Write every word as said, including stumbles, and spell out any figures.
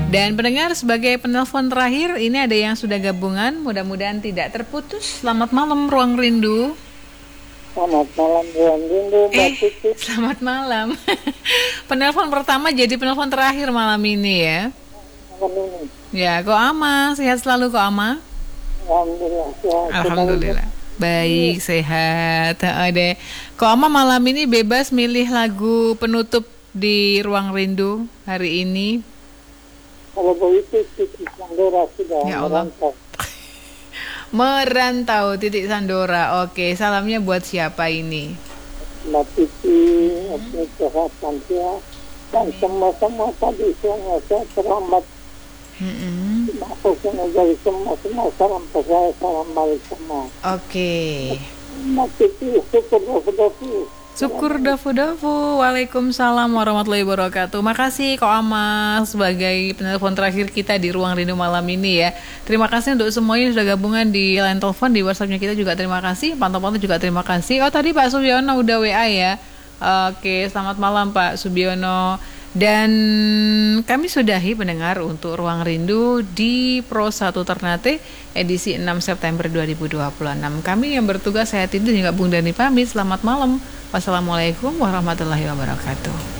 Dan pendengar, sebagai penelpon terakhir, ini ada yang sudah gabungan, mudah-mudahan tidak terputus. Selamat malam Ruang Rindu. Selamat malam Ruang Rindu, Mbak Eh, Titi. selamat malam. Penelpon pertama jadi penelpon terakhir malam ini ya. Malam ini. Ya, Ko Ama, sehat selalu Ko Ama. Alhamdulillah. Sehat. Alhamdulillah. Baik, sehat. Ada. Ko Ama malam ini bebas milih lagu penutup di Ruang Rindu hari ini. Kalau begitu Titi Sandora sudah Ya Allah. merantau. Merantau titik Sandora. Oke, salamnya buat siapa ini? Mbak Titi, Abdi kesehatan ya. Dan semua-semua tadi saya saya terlambat Mm-mm. masuknya dari semua-semua salam ke saya, salam balik semua. Oke. Mbak Titi, syukur dofu-dofu. Syukur dafu-dafu. Waalaikumsalam warahmatullahi wabarakatuh. Makasih Ko Ama sebagai penelpon terakhir kita di Ruang Rindu malam ini ya. Terima kasih untuk semuanya yang sudah gabungan di line telepon, di WhatsApp-nya kita juga terima kasih. Pantau-pantau juga terima kasih. Oh tadi Pak Subiono udah W A ya. Oke, selamat malam Pak Subiono. Dan kami sudahi pendengar untuk Ruang Rindu di Pro satu Ternate edisi enam September dua ribu dua puluh enam. Kami yang bertugas saya Tintin juga Bung Dani pamit. Selamat malam. Wassalamualaikum warahmatullahi wabarakatuh.